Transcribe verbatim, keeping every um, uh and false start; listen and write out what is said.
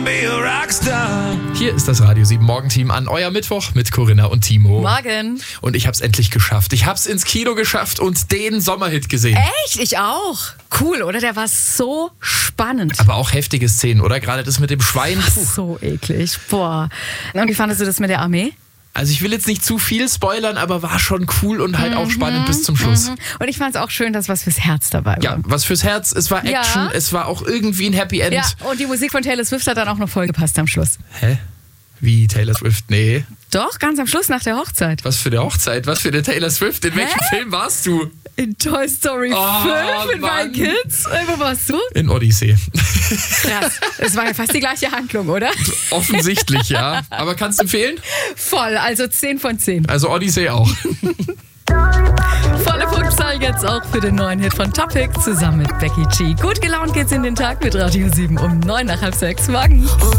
be a rockstar. Hier ist das Radio sieben Morgenteam an euer Mittwoch mit Corinna und Timo. Morgen. Und ich hab's endlich geschafft. Ich hab's ins Kino geschafft und den Sommerhit gesehen. Echt? Ich auch. Cool, oder? Der war so spannend. Aber auch heftige Szenen, oder? Gerade das mit dem Schwein. Puh. So eklig. Boah. Und wie fandest du das mit der Armee? Also ich will jetzt nicht zu viel spoilern, aber war schon cool und halt auch spannend bis zum Schluss. Mhm. Und ich fand es auch schön, dass was fürs Herz dabei war. Ja, was fürs Herz. Es war Action, Ja. es war auch irgendwie ein Happy End. Ja, und die Musik von Taylor Swift hat dann auch noch voll gepasst am Schluss. Hä? Wie Taylor Swift? Nee. Doch, ganz am Schluss nach der Hochzeit. Was für eine Hochzeit? Was für eine Taylor Swift? In welchem Film warst du? In Toy Story Oh, fünf mit Mann. meinen Kids. Äh, Wo warst du? In Odyssey. Krass. Es war ja fast die gleiche Handlung, oder? Offensichtlich, ja. Aber kannst du empfehlen? Voll, also zehn von zehn. Also Odyssey auch. Volle Punktzahl jetzt auch für den neuen Hit von Topic zusammen mit Becky G. Gut gelaunt geht's in den Tag mit Radio sieben um neun nach halb sechs. Morgen.